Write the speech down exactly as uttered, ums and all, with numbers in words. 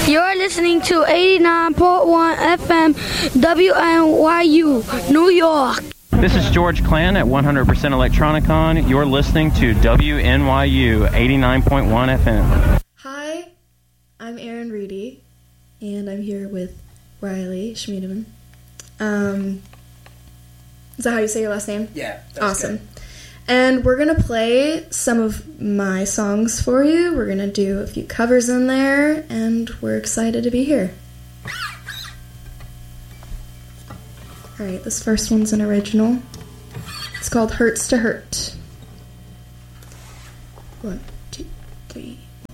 You're listening to eighty-nine point one F M W N Y U, New York. This is George Clan at one hundred percent Electronicon. You're listening to W N Y U eighty-nine point one F M. Hi, I'm Erin Reedy, and I'm here with Riley Schmiedeman. Um, is that how you say your last name? Yeah. Awesome. Good. And we're going to play some of my songs for you. We're going to do a few covers in there, and we're excited to be here. Alright, this first one's an original. It's called Hurts to Hurt. One, two, three.